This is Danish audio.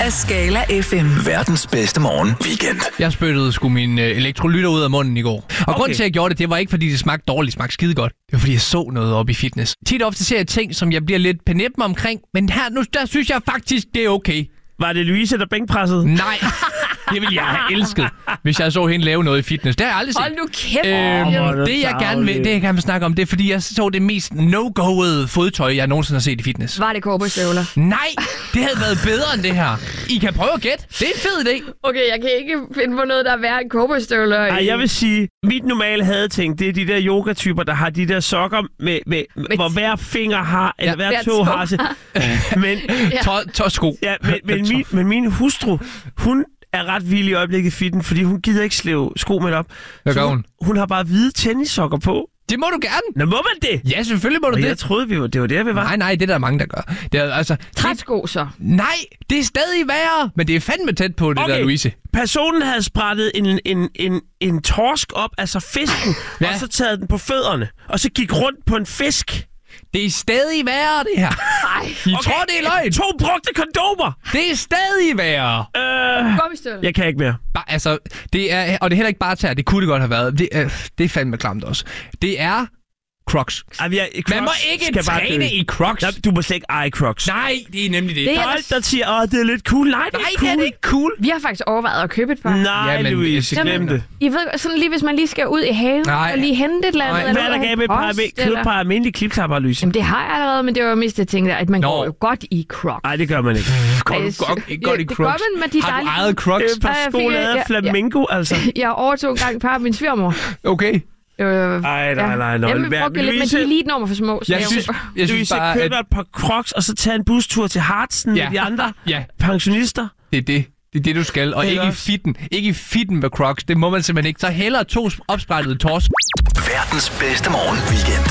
af Skala FM. Verdens bedste morgen weekend. Jeg spyttede sgu min elektrolytter ud af munden i går. Og grunden til, at jeg gjorde det var ikke, fordi det smagte dårligt. Det smagte skide godt. Det var, fordi jeg så noget op i fitness. Tit og ofte ser jeg ting, som jeg bliver lidt penæppen omkring. Men her nu, der synes jeg faktisk, det er okay. Var det Louise, der bænkpressede? Nej, det ville jeg have elsket, hvis jeg så hende lave noget i fitness. Det har jeg aldrig set. Hold nu kæft. Det jeg gerne vil snakke om, det er, fordi jeg så det mest no-go'ede fodtøj, jeg nogensinde har set i fitness. Var det cowboystøvler? Nej, det havde været bedre end det her. I kan prøve at gætte. Det er en fed idé. Okay, jeg kan ikke finde på noget, der er værre end cowboystøvler. Ej, jeg vil sige, mit normale hadeting, det er de der yogatyper, der har de der sokker, hvor hver finger har, eller hver tå har. Men sko. Ja, men min hustru, hun er ret vild i øjeblikket i fitten, fordi hun gider ikke slæve sko med op. Hvad gør hun? Hun har bare hvide tennissokker på. Det må du gerne. Nå, må man det? Ja, selvfølgelig må du det. Jeg troede, det var der, vi var. Nej, det er der mange, der gør. Det er altså... Træsko så? Nej, det er stadig værre, men det er fandme tæt på det der, Louise. Personen havde sprættet en torsk op, altså fisken, og så taget den på fødderne, og så gik rundt på en fisk. Det er stadig værre, det her. I tror, det er løgn. 2 brugte kondomer. Det er stadig værre. Jeg kan ikke mere. Altså, det er... Og det er heller ikke bare tær. Det kunne det godt have været. Det er fandme klamt også. Det er... Crocs. Man må ikke træne i Crocs. Nej, du må slet ikke eje Crocs. Nej, det er nemlig det. Folk, der siger, det er lidt cool. Nej, det er ikke cool. Vi har faktisk overvejet at købe et par. Nej, Louise, glem det. I ved, sådan lige hvis man lige skal ud i haven og lige hente et eller andet. Hvad er der gav med et par almindelige klipklapper, Louise? Jamen, det har jeg allerede, men det var mest, jeg tænkte, at man går jo godt i Crocs. Nej, det gør man ikke. Går du ikke godt i Crocs? Det gør man med de dejlige... Har du ejet Crocs? Et par skolade flamingo, altså. Jeg overtog en gang et par af min svigermor. Okay. Nej. Jeg brugte lidt, men de er lige nummer for små. Jeg synes bare, køber et par Crocs, og så tage en bustur til Hartsen med de andre pensionister. Det er det, du skal. Og ikke i fitten. Ikke i fitten med Crocs. Det må man simpelthen ikke. Så hellere 2 opsprættede torsk. Verdens bedste morgen weekend.